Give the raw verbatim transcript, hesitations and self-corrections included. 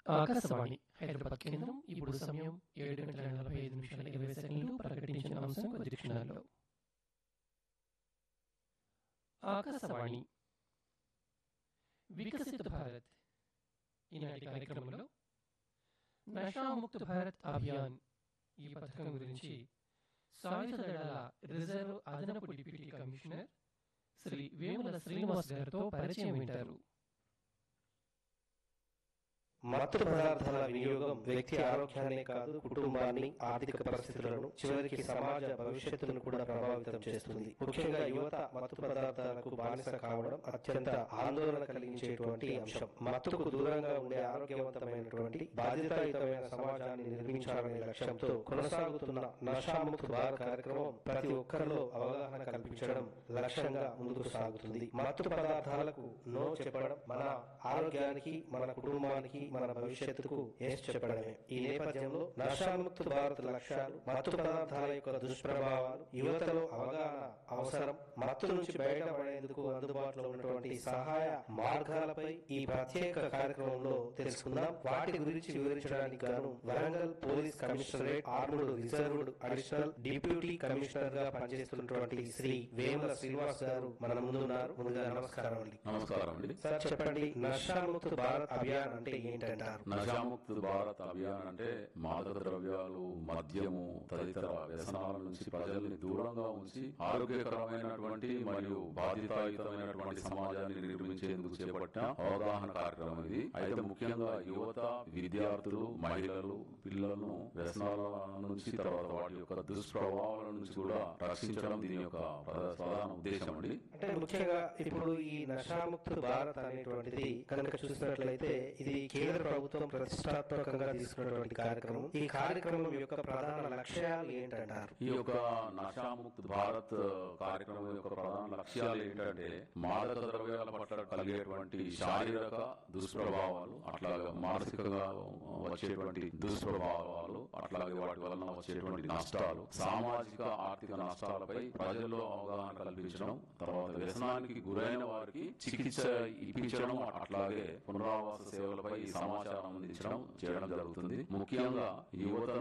ఆకాశవాణి హైదరాబాద్ కేంద్రం. ఇప్పుడు సమయం ఏడు గంటల నలభై ఐదు నిమిషాల ఇరవై సెకండ్లు. ప్రకటించిన అంశం కొద్ది క్షణాల్లో. ఆకాశవాణి వికసిత భారత్ ఈనాటి కార్యక్రమంలో నషాముక్త భారత్ అభియాన్ ఈ పథకం గురించి సాయుధ దళాల రిజర్వ్ అదనపు డిప్యూటీ కమిషనర్ శ్రీ వేముల శ్రీనివాస్ గారితో పరిచయం వింటారు. మత్తు పదార్థాల వినియోగం వ్యక్తి ఆరోగ్యాన్ని కాదు, కుటుంబాన్ని, ఆర్థిక పరిస్థితులను, చివరికి సమాజ భవిష్యత్తును కూడా ప్రభావితం చేస్తుంది. ముఖ్యంగా యువత మత్తు పదార్థాలకు బానిస కావడం అత్యంత ఆందోళన కలిగించేటువంటి అంశం. మత్తుకు దూరంగా ఉండే ఆరోగ్యవంతమైనటువంటి బాధ్యతాయుతమైన సమాజాన్ని నిర్మించాలనే లక్ష్యంతో కొనసాగుతున్న నషాముక్త భారత్ కార్యక్రమం ప్రతి ఒక్కరిలో అవగాహన కల్పించడం లక్ష్యంగా ముందుకు సాగుతుంది. మత్తు పదార్థాలకు నో చెప్పడం మన ఆరోగ్యానికి, మన కుటుంబానికి, మన భవిష్యత్తుకు ఏస్ చెప్పడమే. ఈ నేపథ్యంలో నషాముక్త భారత్ లక్ష్యాలు, మత్తు పదార్థాల యొక్క దుష్ప్రభావాలు, యువతలో అవగాహన అవసరం, మత్తు నుంచి బయటపడేందుకు అందుబాటులో ఉన్నటువంటి సహాయ మార్గాలపై ఈ ప్రత్యేక కార్యక్రమంలో తెలుసుకుందాం. వాటి గురించి వివరించడానికి గాను Warangal police commissionerate armed reserved additional deputy commissioner గా పనిచేస్తున్నటువంటి శ్రీ వేముల శ్రీనివాస్ గారు మన ముందున్నారు. ముందుగా నమస్కారం అండి. నమస్కారం అండి. సార్ చెప్పండి, నషాముక్త భారత్ అభియాన్ అంటే ఏంటి? నషాముక్త భారత్ అభియాన్ అంటే మాదక ద్రవ్యాలు, మద్యము తదితర వ్యసనాల నుంచి ప్రజల్ని దూరంగా ఉంచి ఆరోగ్యకరమైనటువంటి మరియు బాధ్యతాయుతమైనటువంటి సమాజాన్ని నిర్మించేందుకు చేపట్టిన అవగాహన కార్యక్రమం ఇది. అయితే ముఖ్యంగా యువత, విద్యార్థులు, మహిళలు, పిల్లలను వ్యసనాల నుంచి, తర్వాత వాటి యొక్క దుష్ప్రభావాల నుంచి కూడా రక్షించడం దీని యొక్క ప్రధాన ఉద్దేశం అండి. అంటే ముఖ్యంగా ఇప్పుడు ఈ నషాముక్త భారత్ అనేటువంటిది కనుక చూసినట్లయితే ఇది కేంద్ర ప్రభుత్వం ప్రతిష్టాత్మకంగా తీసుకున్నటువంటి కార్యక్రమం. ఈ కార్యక్రమం యొక్క ప్రధాన లక్ష్యాలు ఏంటంటారు? ఈ యొక్క నషాముక్త భారత్ కార్యక్రమం యొక్క ప్రధాన లక్ష్యాలు ఏంటంటే మాదక ద్రవ్యాల పట్ల కలిగేటువంటి శారీరక దుష్ప్రభావాలు, అట్లాగే మానసికంగా వచ్చేటువంటి దుష్ప్రభావాలు, అట్లాగే వాటి వలన వచ్చేటువంటి నష్టాలు, సామాజిక ఆర్థిక నష్టాలపై ప్రజల్లో అవగాహన కల్పించడం, తర్వాత వ్యసనానికి గురైన వారికి చికిత్స ఇప్పించడం, అట్లాగే పునరావాస సేవలపై సమాచారం అందించడం చేయడం జరుగుతుంది. ముఖ్యంగా యువత